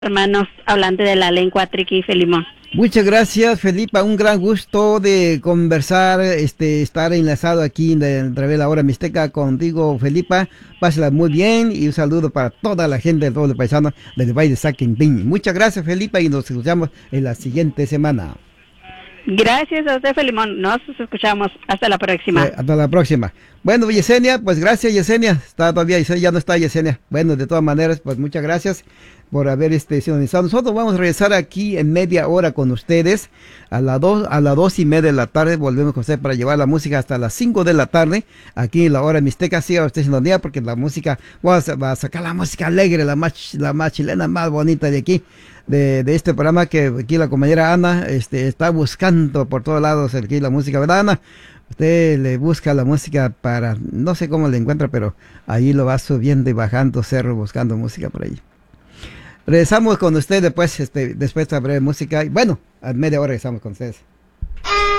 hermanos hablantes de la lengua Triqui y Filemón. Muchas gracias, Felipa. Un gran gusto de conversar, estar enlazado aquí a través de la hora mixteca contigo, Felipa. Pásala muy bien y un saludo para toda la gente de todos los paisanos del Valle de Saquintín. Muchas gracias, Felipa, y nos escuchamos en la siguiente semana. Gracias a usted, Filemón. Nos escuchamos. Hasta la próxima. Hasta la próxima. Bueno, Yesenia, pues gracias, Yesenia. Está todavía, ya no está Yesenia. Bueno, de todas maneras, pues muchas gracias por haber sintonizado. Nosotros vamos a regresar aquí en media hora con ustedes. A las 2:30 de la tarde volvemos con ustedes para llevar la música hasta las 5 de la tarde. Aquí en la hora mixteca, siga usted sintonía porque la música, va a sacar la música alegre, la más chilena, más bonita de aquí. De este programa que aquí la compañera Ana está buscando por todos lados aquí la música, ¿verdad, Ana? Usted le busca la música para, no sé cómo le encuentra, pero ahí lo va subiendo y bajando cerro buscando música por ahí. Regresamos con usted después de esta breve música. Y bueno, a media hora regresamos con ustedes.